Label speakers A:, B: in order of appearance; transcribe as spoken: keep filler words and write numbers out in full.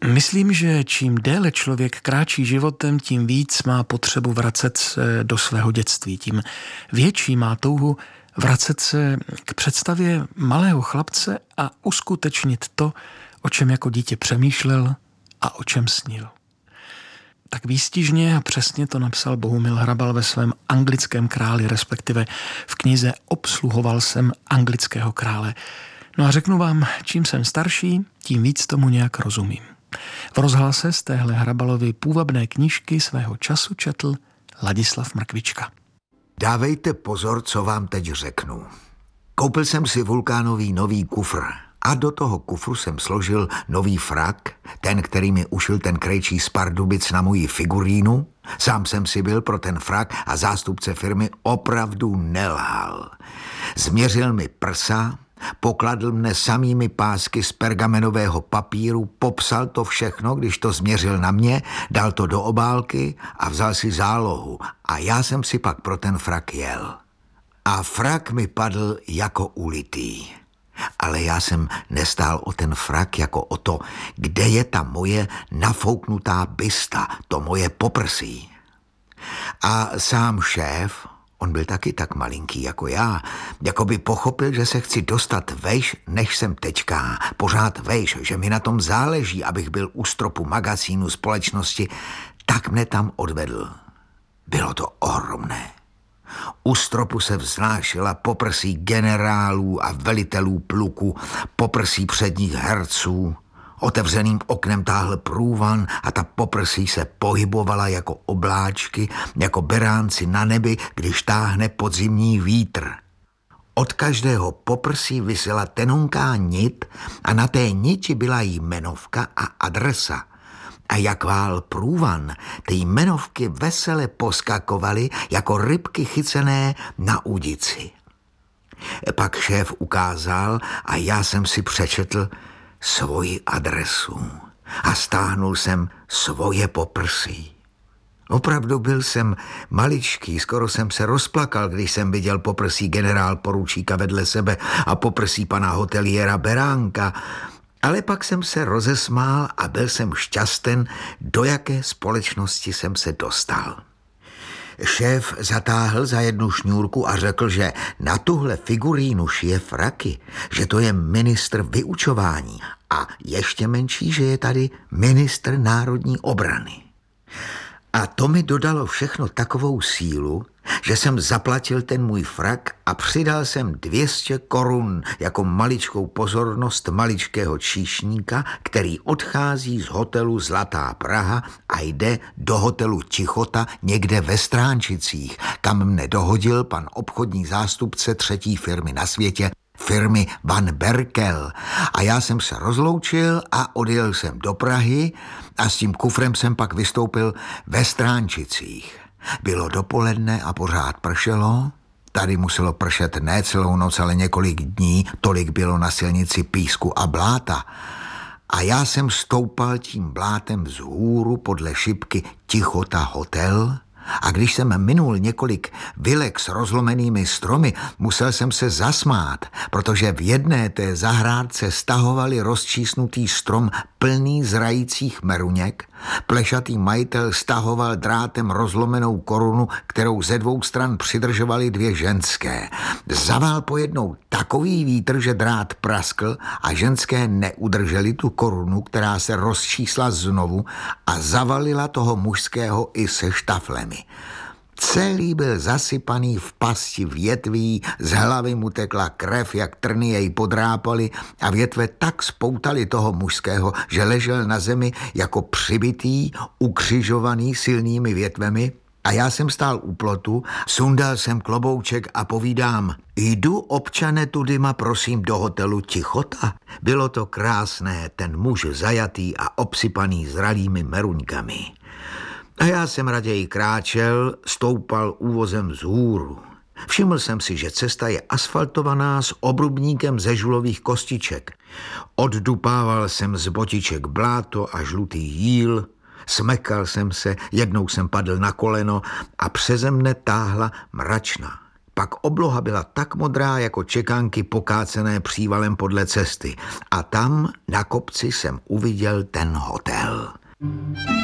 A: Myslím, že čím déle člověk kráčí životem, tím víc má potřebu vracet se do svého dětství. Tím větší má touhu vracet se k představě malého chlapce a uskutečnit to, o čem jako dítě přemýšlel a o čem snil. Tak výstižně a přesně to napsal Bohumil Hrabal ve svém Anglickém králi, respektive v knize Obsluhoval jsem anglického krále. No a řeknu vám, čím jsem starší, tím víc tomu nějak rozumím. V rozhlase z téhle Hrabalovy půvabné knížky svého času četl Ladislav Mrkvička.
B: Dávejte pozor, co vám teď řeknu. Koupil jsem si vulkánový nový kufr a do toho kufru jsem složil nový frak, ten, který mi ušil ten krejčí z Pardubic na moji figurínu. Sám jsem si byl pro ten frak a zástupce firmy opravdu nelhal. Změřil mi prsa, pokladl mne samými pásky z pergamenového papíru, popsal to všechno, když to změřil na mě, dal to do obálky a vzal si zálohu. A já jsem si pak pro ten frak jel. A frak mi padl jako ulitý. Ale já jsem nestál o ten frak jako o to, kde je ta moje nafouknutá bysta, to moje poprsí. A sám šéf, on byl taky tak malinký jako já, jako by pochopil, že se chci dostat vejš, než jsem teďka. Pořád vejš, že mi na tom záleží, abych byl u stropu magazínu společnosti, tak mne tam odvedl. Bylo to ohromné. U stropu se vznášela poprsí generálů a velitelů pluku, poprsí předních herců. Otevřeným oknem táhl průvan a ta poprsí se pohybovala jako obláčky, jako beránci na nebi, když táhne podzimní vítr. Od každého poprsí visela tenonká nit a na té niti byla jmenovka a adresa. A jak vál průvan, ty jmenovky vesele poskakovaly jako rybky chycené na udici. Pak šéf ukázal a já jsem si přečetl svoji adresu a stáhnul jsem svoje poprsí. Opravdu byl jsem maličký, skoro jsem se rozplakal, když jsem viděl poprsí generál poručíka vedle sebe a poprsí pana hoteliéra Beránka, ale pak jsem se rozesmál a byl jsem šťasten, do jaké společnosti jsem se dostal. Šéf zatáhl za jednu šňůrku a řekl, že na tuhle figurínu šije fraky, že to je ministr vyučování a ještě menší, že je tady ministr národní obrany. A to mi dodalo všechno takovou sílu, že jsem zaplatil ten můj frak a přidal jsem dvě stě korun jako maličkou pozornost maličkého číšníka, který odchází z hotelu Zlatá Praha a jde do hotelu Tichota někde ve Stránčicích, kam mne dohodil pan obchodní zástupce třetí firmy na světě, firmy Van Berkel. A já jsem se rozloučil a odjel jsem do Prahy a s tím kufrem jsem pak vystoupil ve Stránčicích. Bylo dopoledne a pořád pršelo. Tady muselo pršet ne celou noc, ale několik dní, tolik bylo na silnici písku a bláta. A já jsem stoupal tím blátem vzhůru podle šipky Tichota hotel. A když jsem minul několik vilek s rozlomenými stromy, musel jsem se zasmát, protože v jedné té zahrádce stahovali rozčísnutý strom plný zrajících meruněk, plešatý majitel stahoval drátem rozlomenou korunu, kterou ze dvou stran přidržovaly dvě ženské. Zavál pojednou takový vítr, že drát praskl a ženské neudrželi tu korunu, která se rozčísla znovu a zavalila toho mužského i se štaflemi. Celý byl zasypaný v pasti větví, z hlavy mu tekla krev, jak trny jej podrápaly a větve tak spoutaly toho mužského, že ležel na zemi jako přibitý, ukřižovaný silnými větvemi. A já jsem stál u plotu, sundal jsem klobouček a povídám: jdu, občane, tudyma prosím do hotelu Tichota. Bylo to krásné, ten muž zajatý a obsypaný zralými meruňkami. A já jsem raději kráčel, stoupal úvozem vzhůru. Všiml jsem si, že cesta je asfaltovaná s obrubníkem ze žulových kostiček. Oddupával jsem z botiček bláto a žlutý jíl, smekal jsem se, jednou jsem padl na koleno a přeze mne táhla mračna. Pak obloha byla tak modrá jako čekanky pokácené přívalem podle cesty. A tam na kopci jsem uviděl ten hotel.